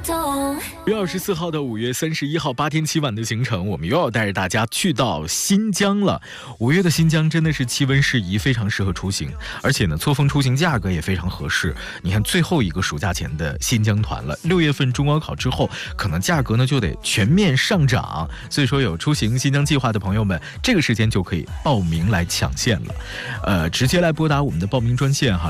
6月24号到5月31号8天7晚的行程，我们又要带着大家去到新疆了。5月的新疆真的是气温适宜，非常适合出行，而且呢，错峰出行价格也非常合适。你看最后一个暑假前的新疆团了，6月份中高考之后，可能价格呢就得全面上涨。所以说有出行新疆计划的朋友们，这个时间就可以报名来抢线了。直接来拨打我们的报名专线哈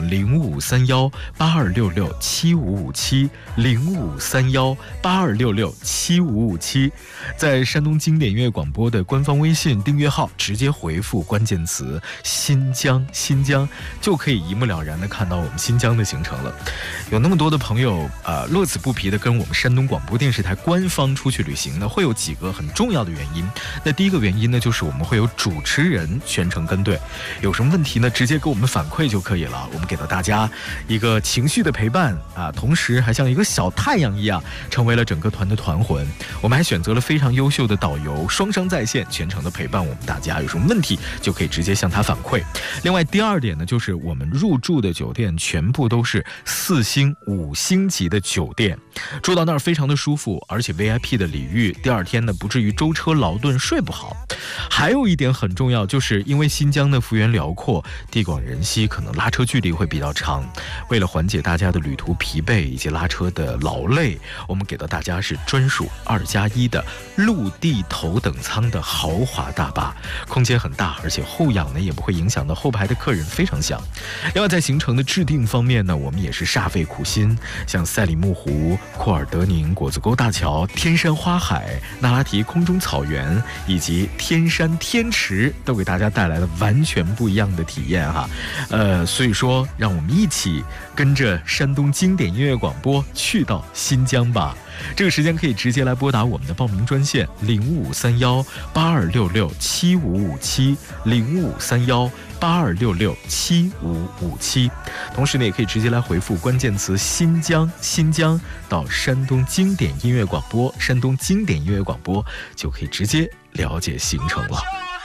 ，053182667557，053182667557，在山东经典音乐广播的官方微信订阅号直接回复关键词新疆，新疆就可以一目了然的看到我们新疆的行程了。有那么多的朋友乐此不疲的跟我们山东广播电视台官方出去旅行呢，会有几个很重要的原因。那第一个原因呢，就是我们会有主持人全程跟队，有什么问题呢，直接给我们反馈就可以了。我们给到大家一个情绪的陪伴同时还像一个小太阳一样，成为了整个团的团魂。我们还选择了非常优秀的导游，双商在线，全程的陪伴我们大家，有什么问题就可以直接向他反馈。另外第二点呢，就是我们入住的酒店全部都是4星5星级的酒店，住到那儿非常的舒服，而且 VIP 的礼遇，第二天呢不至于舟车劳顿睡不好。还有一点很重要，就是因为新疆的幅员辽阔，地广人稀，可能拉车距离会比较长。为了缓解大家的旅途疲惫以及拉车的劳累，我们给到大家是专属2+1的陆地头等舱的豪华大巴，空间很大，而且后仰呢也不会影响到后排的客人，非常香。另外在行程的制定方面呢，我们也是煞费苦心，像赛里木湖、库尔德宁果子沟大桥、天山花海、那拉提空中草原以及天山天池，都给大家带来了完全不一样的体验哈。所以说让我们一起跟着山东经典音乐广播去到新疆吧。这个时间可以直接来拨打我们的报名专线053182667557，053182667557。同时呢，也可以直接来回复关键词新疆，新疆到山东经典音乐广播，山东经典音乐广播就可以直接了解行程了。